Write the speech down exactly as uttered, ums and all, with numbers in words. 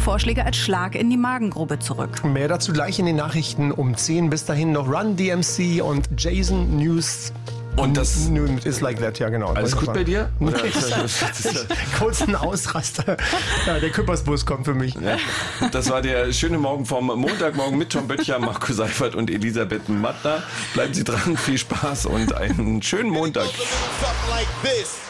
Vorschläge als Schlag in die Magengrube zurück. Mehr dazu gleich in den Nachrichten um zehn. Bis dahin noch Run D M C und Jason News. Und das ist like that, ja genau. Alles gut bei dir? Oder? Kurzen Ausraster. Ja, der Küppersbus kommt für mich. Ja, das war der schöne Morgen vom Montagmorgen mit Tom Böttcher, Marco Seifert und Elisabeth Mattner. Bleiben Sie dran, viel Spaß und einen schönen Montag.